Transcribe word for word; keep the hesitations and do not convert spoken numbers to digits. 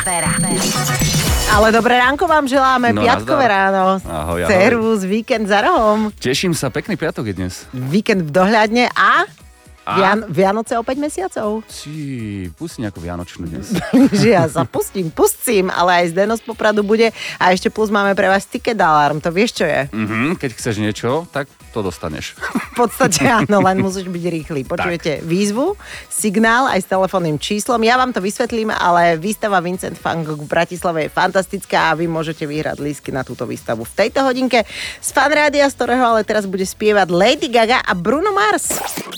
Ale dobré ránko vám želáme, No, piatkové nazdar. ráno. Ahoj, ahoj. Servus, víkend za rohom. Teším sa, pekný piatok je dnes. Víkend v dohľadne a... A? Vian- Vianoce o päť mesiacov. Sí, pusti nejakú vianočnú dnes. Že ja sa pustím, pustím, ale aj z Deno z Popradu bude a ešte plus máme pre vás ticket alarm, to vieš čo je? Mhm, keď chceš niečo, tak to dostaneš. V podstate áno, len musíš byť rýchly. Počujete výzvu, signál aj s telefónnym číslom. Ja vám to vysvetlím, ale výstava Vincent van Gogh v Bratislave je fantastická a vy môžete vyhrať lístky na túto výstavu v tejto hodinke z Fan Rádia, z ktorého ale teraz bude spievať Lady Gaga a Bruno Mars.